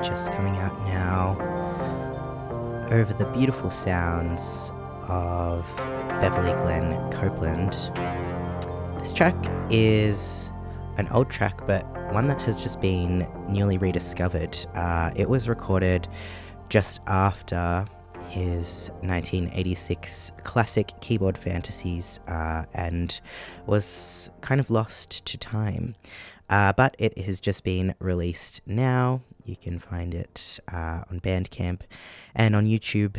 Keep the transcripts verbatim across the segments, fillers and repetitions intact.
just coming out now over the beautiful sounds of Beverly Glenn Copeland. This track is an old track, but one that has just been newly rediscovered. Uh, it was recorded just after his nineteen eighty-six classic Keyboard Fantasies uh, and was kind of lost to time. Uh, but it has just been released now. You can find it uh, on Bandcamp and on YouTube.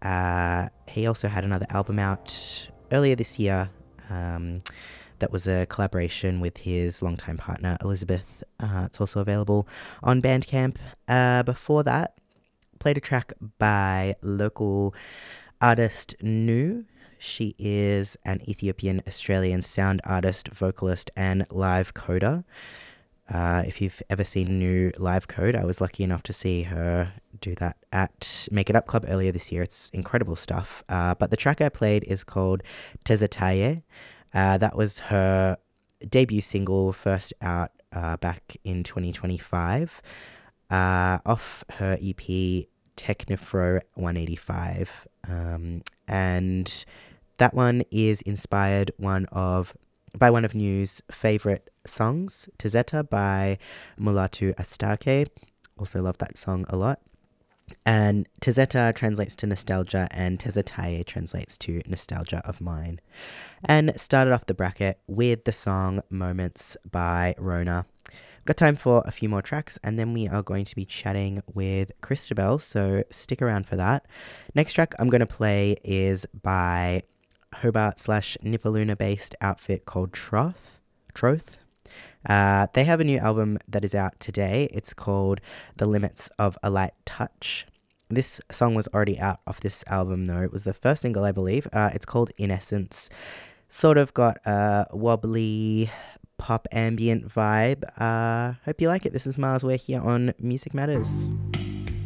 Uh, he also had another album out earlier this year um, that was a collaboration with his longtime partner, Elizabeth. Uh, it's also available on Bandcamp. Uh, before that, played a track by local artist Nu. She is an Ethiopian-Australian sound artist, vocalist, and live coder. Uh, if you've ever seen Nu live code, I was lucky enough to see her do that at Make It Up Club earlier this year. It's incredible stuff. Uh, but the track I played is called Tezataye. Uh, that was her debut single, first out uh, back in twenty twenty-five, uh, off her E P Technofro one eighty-five. Um, and that one is inspired one of by one of Nu's favourite songs, Tezeta by Mulatu Astake. Also love that song a lot. And Tezeta translates to nostalgia, and Tezetaye translates to nostalgia of mine. And started off the bracket with the song Moments by Rona. Got time for a few more tracks, and then we are going to be chatting with Christabel, so stick around for that. Next track I'm going to play is by Hobart slash Nipaluna based outfit called Troth. Troth. Uh, they have a new album that is out today. It's called The Limits of a Light Touch. This song was already out off this album though. It was the first single, I believe. Uh, it's called In Essence. Sort of got a wobbly pop ambient vibe. Uh, hope you like it. This is Mars. We're here on Music Matters.